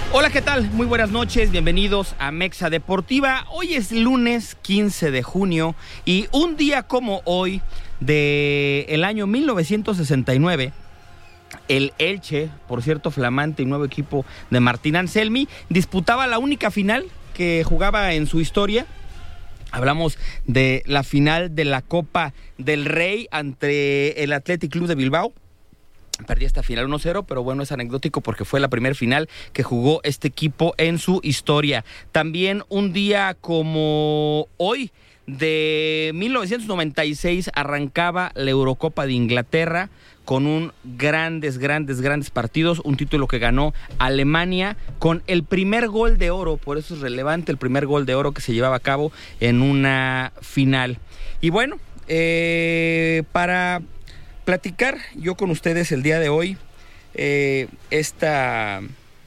Hola, ¿qué tal? Muy buenas noches, bienvenidos a Mexa Deportiva. Hoy es lunes 15 de junio y un día como hoy del año 1969, el Elche, por cierto flamante y nuevo equipo de Martín Anselmi, disputaba la única final que jugaba en su historia. Hablamos de la final de la Copa del Rey ante el Athletic Club de Bilbao. Perdí esta final 1-0, pero bueno, es anecdótico porque fue la primera final que jugó este equipo en su historia. También un día como hoy, de 1996, arrancaba la Eurocopa de Inglaterra con un grandes partidos, un título que ganó Alemania con el primer gol de oro, por eso es relevante el primer gol de oro que se llevaba a cabo en una final. Y bueno, para platicar yo con ustedes el día de hoy esta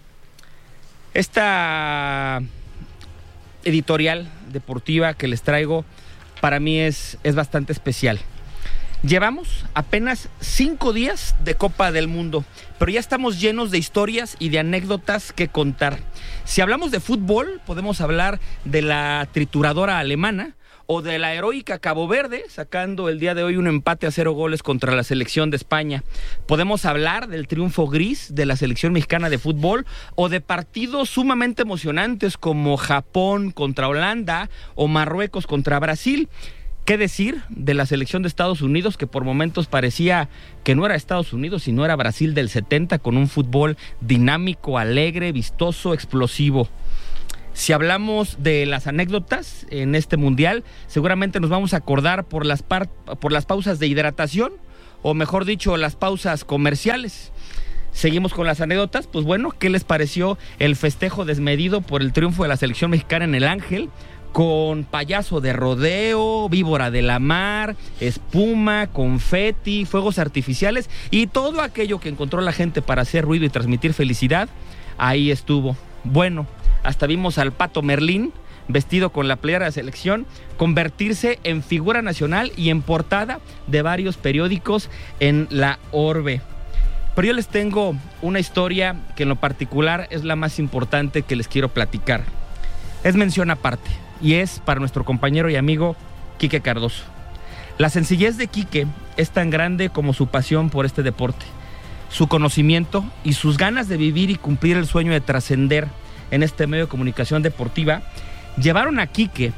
editorial deportiva que les traigo, para mí es bastante especial. Llevamos apenas 5 días de Copa del Mundo, pero ya estamos llenos de historias y de anécdotas que contar. Si hablamos de fútbol, podemos hablar de la trituradora alemana o de la heroica Cabo Verde, sacando el día de hoy un empate a 0 goles contra la selección de España. Podemos hablar del triunfo gris de la selección mexicana de fútbol o de partidos sumamente emocionantes como Japón contra Holanda o Marruecos contra Brasil. ¿Qué decir de la selección de Estados Unidos, que por momentos parecía que no era Estados Unidos, sino era Brasil del 70, con un fútbol dinámico, alegre, vistoso, explosivo? Si hablamos de las anécdotas en este mundial, seguramente nos vamos a acordar por las pausas de hidratación, o mejor dicho, las pausas comerciales. Seguimos con las anécdotas. Pues bueno, ¿qué les pareció el festejo desmedido por el triunfo de la selección mexicana en el Ángel? Con payaso de rodeo, víbora de la mar, espuma, confeti, fuegos artificiales y todo aquello que encontró la gente para hacer ruido y transmitir felicidad, ahí estuvo. Bueno, hasta vimos al Pato Merlín, vestido con la playera de la selección, convertirse en figura nacional y en portada de varios periódicos en la orbe. Pero yo les tengo una historia que en lo particular es la más importante que les quiero platicar. Es mención aparte y es para nuestro compañero y amigo Quique Cardoso. La sencillez de Quique es tan grande como su pasión por este deporte. Su conocimiento y sus ganas de vivir y cumplir el sueño de trascender en este medio de comunicación deportiva llevaron a Quique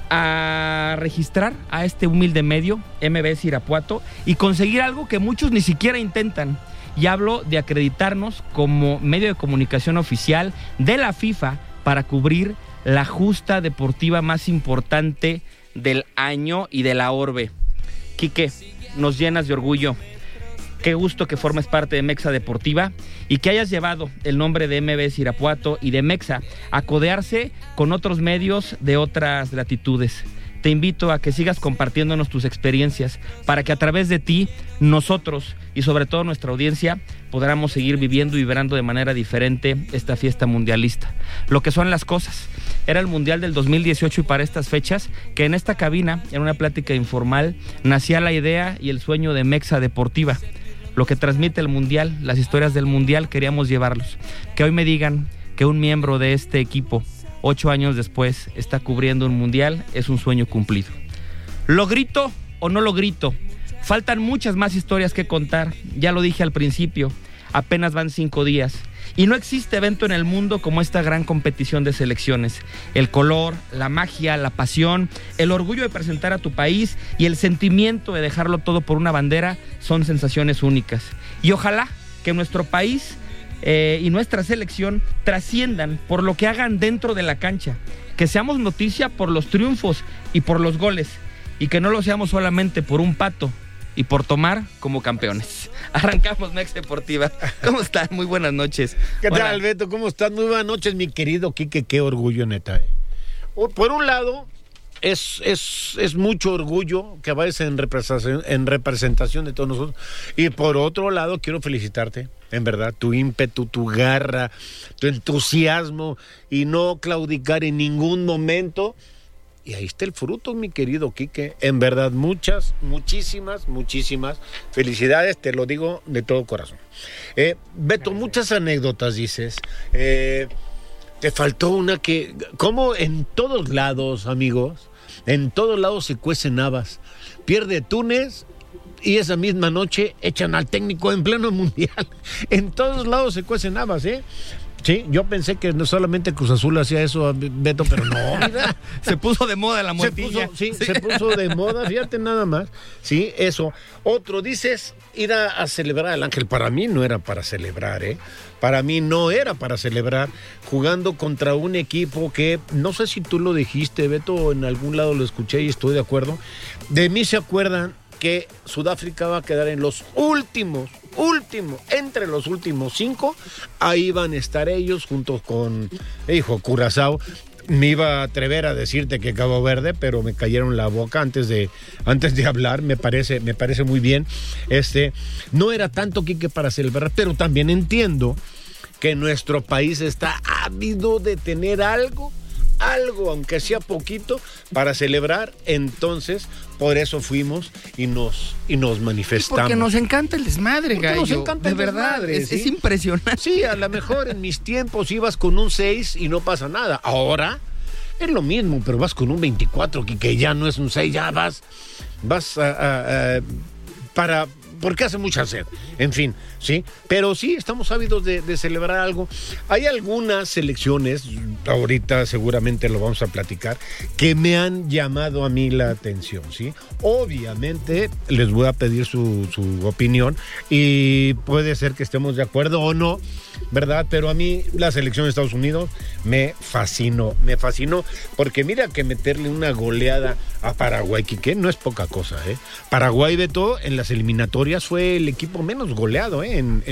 a registrar a este humilde medio, MBS Irapuato, y conseguir algo que muchos ni siquiera intentan. Y hablo de acreditarnos como medio de comunicación oficial de la FIFA para cubrir la justa deportiva más importante del año y de la orbe. Quique, nos llenas de orgullo. Qué gusto que formes parte de Mexa Deportiva y que hayas llevado el nombre de MBS Irapuato y de Mexa a codearse con otros medios de otras latitudes. Te invito a que sigas compartiéndonos tus experiencias para que a través de ti, nosotros y sobre todo nuestra audiencia podamos seguir viviendo y vibrando de manera diferente esta fiesta mundialista. Lo que son las cosas. Era el Mundial del 2018 y para estas fechas que en esta cabina, en una plática informal, nacía la idea y el sueño de Mexa Deportiva. Lo que transmite el Mundial, las historias del Mundial, queríamos llevarlos. Que hoy me digan que un miembro de este equipo, 8 años después, está cubriendo un Mundial, es un sueño cumplido. ¿Lo grito o no lo grito? Faltan muchas más historias que contar. Ya lo dije al principio, apenas van 5 días. Y no existe evento en el mundo como esta gran competición de selecciones. El color, la magia, la pasión, el orgullo de presentar a tu país y el sentimiento de dejarlo todo por una bandera son sensaciones únicas. Y ojalá que nuestro país y nuestra selección trasciendan por lo que hagan dentro de la cancha. Que seamos noticia por los triunfos y por los goles. Y que no lo seamos solamente por un pato y por tomar como campeones. Arrancamos Mexa Deportiva. ¿Cómo están? Muy buenas noches. ¿Qué Hola. tal, Beto? ¿Cómo estás? Muy buenas noches, mi querido Quique. Qué orgullo, neta. Por un lado, es mucho orgullo que vayas en representación de todos nosotros. Y por otro lado, quiero felicitarte, en verdad, tu ímpetu, tu garra, tu entusiasmo y no claudicar en ningún momento. Y ahí está el fruto, mi querido Quique. En verdad, muchísimas felicidades, te lo digo de todo corazón. Beto, muchas anécdotas dices. te faltó una que, como en todos lados, amigos, en todos lados se cuecen habas. Pierde Túnez y esa misma noche echan al técnico en pleno mundial. En todos lados se cuecen habas, ¿eh? Sí, yo pensé que no solamente Cruz Azul hacía eso, Beto, pero no, mira. Se puso de moda la muertilla. Se puso de moda, fíjate nada más. Sí, eso. Otro, dices, ir a celebrar al Ángel. Para mí no era para celebrar, ¿eh? Para mí no era para celebrar, jugando contra un equipo que, no sé si tú lo dijiste, Beto, en algún lado lo escuché y estoy de acuerdo. De mí se acuerdan que Sudáfrica va a quedar en los últimos, entre los últimos 5, ahí van a estar ellos junto con, Curazao. Me iba a atrever a decirte que Cabo Verde, pero me cayeron la boca antes de hablar, me parece muy bien. No era tanto, Quique, para celebrar, pero también entiendo que nuestro país está ávido de tener algo, aunque sea poquito, para celebrar. Entonces, por eso fuimos y nos manifestamos. Porque nos encanta el desmadre, Porque gallo. nos encanta de el verdad, desmadre, ¿sí? Es impresionante. Sí, a lo mejor en mis tiempos ibas con un 6 y no pasa nada. Ahora es lo mismo, pero vas con un 24, que ya no es un 6, ya vas porque hace mucha sed, en fin, sí, pero sí, estamos ávidos de celebrar algo. Hay algunas selecciones, ahorita seguramente lo vamos a platicar, que me han llamado a mí la atención, sí. Obviamente les voy a pedir su opinión y puede ser que estemos de acuerdo o no, ¿verdad? Pero a mí la selección de Estados Unidos me fascinó, porque mira que meterle una goleada a Paraguay, que no es poca cosa, ¿eh? Paraguay, Beto, en las eliminatorias fue el equipo menos goleado, en